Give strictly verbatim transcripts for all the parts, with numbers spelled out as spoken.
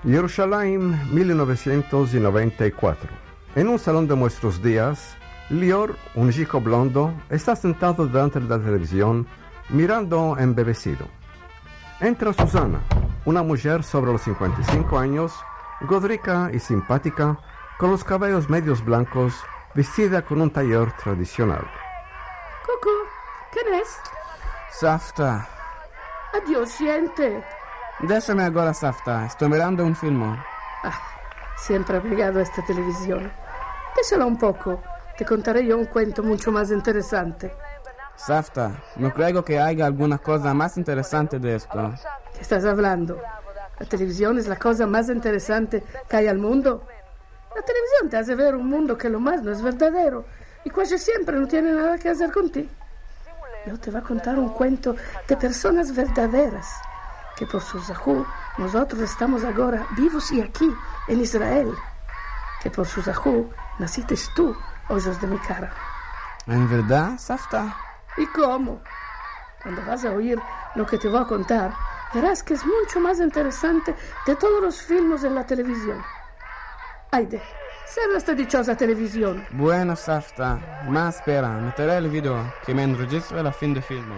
Jerusalén, mil novecientos noventa y cuatro. En un salón de nuestros días, Lior, un chico blondo, está sentado delante de la televisión, mirando embebecido. Entra Susana, una mujer sobre los cincuenta y cinco años, gódrica y simpática, con los cabellos medios blancos, vestida con un tailleur tradicional. Cucù, ¿quién es? Safta. Adiós, gente. Déjame ahora, Safta. Estoy mirando un film. Ah, siempre pegado a esta televisión. Déjala un poco. Te contaré yo un cuento mucho más interesante. Safta, no creo que haya alguna cosa más interesante de esto. ¿Qué estás hablando? La televisión es la cosa más interesante que hay al mundo. La televisión te hace ver un mundo que lo más no es verdadero y casi siempre no tiene nada que hacer contigo. Yo te voy a contar un cuento de personas verdaderas, que por su zahú nosotros estamos ahora vivos y aquí, en Israel. Que por su zahú naciste tú, ojos de mi cara. ¿En verdad, Safta? ¿Y cómo? Cuando vas a oír lo que te voy a contar, verás que es mucho más interesante de todos los filmes en la televisión. Aide, cierra esta dichosa televisión. Bueno, Safta, ma espera, meteré el video que me enregistro a la fin del film.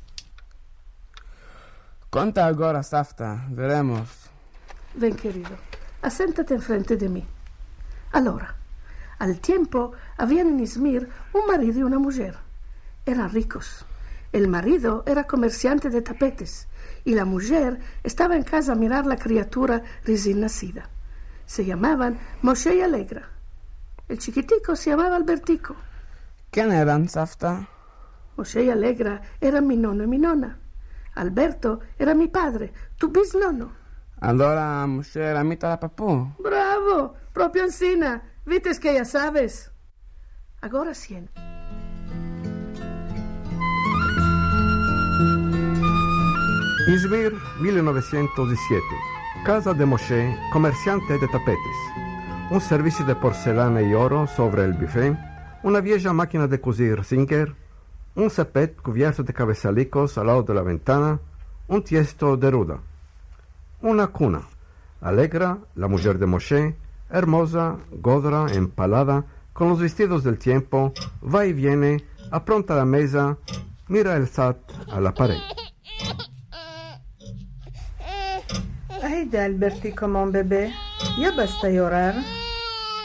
Conta ahora, Safta, veremos. Ven, querido, aséntate enfrente de mí. Allora, al tiempo habían en Izmir un marido y una mujer. Eran ricos. El marido era comerciante de tapetes y la mujer estaba en casa a mirar la criatura recién nacida. Se llamaban Moshe y Alegra. El chiquitico se llamaba Albertico. ¿Quién eran, Safta? Moshe y Alegra eran mi nono y mi nona. Alberto era mi padre, tu bisnono. Allora Moshe era mi papù. Bravo, proprio encina. Vites que ya sabes. Ahora siente. Izmir, mil novecientos siete. Casa de Moshe, comerciante de tapetes. Un servicio de porcelana y oro sobre el buffet, una vieja máquina de coser Singer, un cepet cubierto de cabezalicos al lado de la ventana, un tiesto de ruda. Una cuna. Alegra, la mujer de Moshe, hermosa, godra, empalada, con los vestidos del tiempo, va y viene, apronta la mesa, mira el sat a la pared. Ay, de Albertico, mon bebé, ya basta llorar.